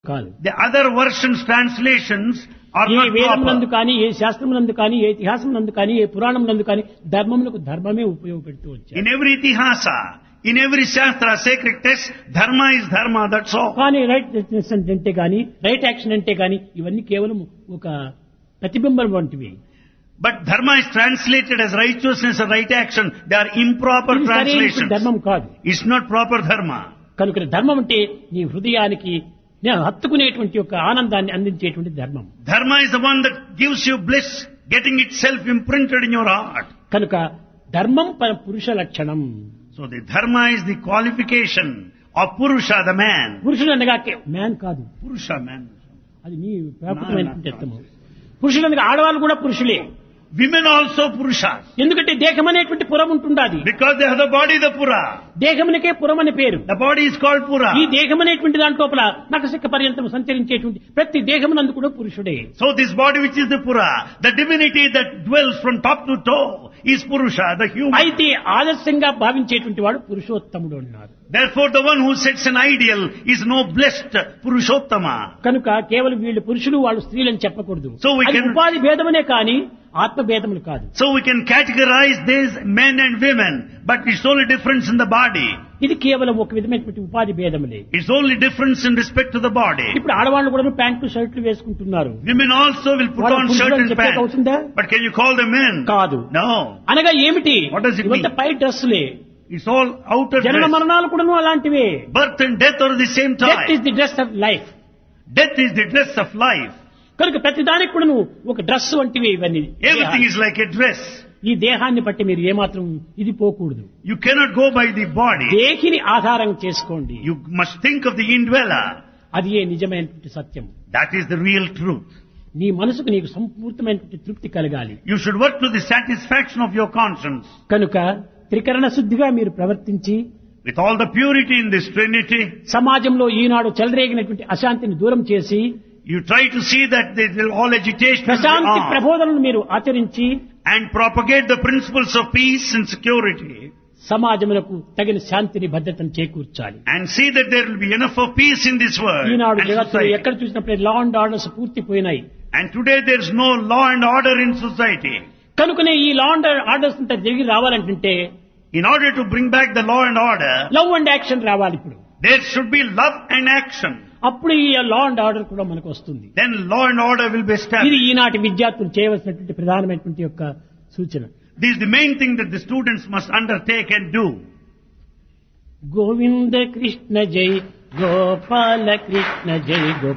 కాదు. The other versions, translations are A not వేదమునందు proper. కానీ, ఏ శాస్త్రమునందు కానీ, ఏ ఇతిహాసమునందు కానీ, ఏ పురాణమునందు కానీ ధర్మములకు ధర్మమే ఉపయోగపెడుతూ వచ్చారు. In every itihasa, in every shastra, sacred text, dharma is dharma, that's all. కానీ రైట్ అంటే కానీ, రైట్ యాక్షన్ అంటే కానీ ఇవన్నీ కేవలం ఒక ప్రతిబింబం వంటివి. But dharma is translated as righteousness or right action. They are improper ఇది సరైన translations. ధర్మం కాదు. It's not proper dharma. కనుక ధర్మం అంటే నీ హృదయానికి హత్తుకునేటువంటి ఒక ఆనందాన్ని అందించేటువంటి ధర్మం. Dharma is the one that gives you bliss, getting itself imprinted in your heart. కనుక ధర్మం పురుష లక్షణం. So the dharma is the qualification of Purusha, the man. పురుషుడు అనగా మ్యాన్ కాదు, Purusha, man. అది నీ వ్యాపకమైనటువంటి అర్థము. పురుషుడు అనగా ఆడవాళ్ళు కూడా పురుషులే. Women also Purushas. ఎందుకంటే దేహం అనేటువంటి పురం ఉంటుండాది. Because they have the body, the Pura. దేహమునికే పురం అని పేరు. The body is called Pura. ఈ దేహం అనేటువంటి దాంట్లోపల నఖశిఖ పర్యంతం సంచరించేటువంటి ప్రతి దేహమునందు కూడా పురుషుడే. So this body which is the Pura, the divinity that dwells from top to toe is Purusha, the human. అయితే ఆదర్శంగా భావించేటువంటి వాడు పురుషోత్తముడు అన్నారు. Therefore the one who sets an ideal is no blessed Purushottama. కనుక కేవలం వీళ్ళు పురుషులు వాళ్ళు స్త్రీలని చెప్పకూడదు. So we అది can- ఉపాధి భేదమనే కానీ ఆత్మ భేదములు కాదు. So we can categorize these men and women, but it's only difference in the body. ఇది కేవలం ఒక విధమైనటువంటి ఉపాధి భేదములే. It's only difference in respect to the body. ఇప్పుడు ఆడవాళ్ళు కూడా ప్యాంటు షర్ట్లు వేసుకుంటున్నారు. Women also will put వాళ్ళ on పురుషులు shirt అని and చెప్పేకి pants. అవుతుందా? But can you call them men? కాదు. No. అనగా ఏమిటి? What does it ఇవంతా mean? Pi డ్రెస్సులే. It's all outer జనన dress. మరణాలు కూడా అలాంటివే. Birth and death are the same death time. Is the dress of life. Death is the dress of life. కనుక ప్రతి దానికి కూడా నువ్వు ఒక డ్రెస్ వంటివి ఇవన్నీ. Everything is like a dress. ఈ దేహాన్ని బట్టి మీరు ఏమాత్రం ఇది పోకూడదు. You cannot go by the body. దేహిని ఆధారం చేసుకోండి. You must think of the indweller. అది ఏ నిజమైనటువంటి సత్యం. That is the real truth. నీ మనసుకు నీకు సంపూర్ణమైనటువంటి తృప్తి కలగాలి. You should work to the satisfaction of your conscience. కనుక త్రికరణ శుద్ధిగా మీరు ప్రవర్తించి With all the purity in this Trinity, సమాజంలో ఈనాడు చెలరేగినటువంటి అశాంతిని దూరం చేసి you try to see that all agitation will be Prashanti off ప్రబోధనను మీరు ఆచరించి and propagate the principles of peace and security సమాజములకు తగిన శాంతిని భద్రతను చేకూర్చాలి. and see that there will be enough of peace in this world Eenadu and జగత్తులో society. ఎక్కడ చూసినప్పుడు law and orders పూర్తిపోయినాయి. And today there is no law and order in society. కనుకనే ఈ law and orders అంతా తిరిగి రావాలంటే In order to bring back the law and order, love and action రావాలి. ఇప్పుడు there should be love and action. అప్పుడు ఈ law and order కూడా మనకు వస్తుంది. Then law and order will be ఇది established. ఈనాటి విద్యార్థులు చేయవలసినటువంటి ప్రధానమైనటువంటి యొక్క సూచన. This is the main thing that the students must undertake and do. Govinda Krishna జై గోపాల కృష్ణ జై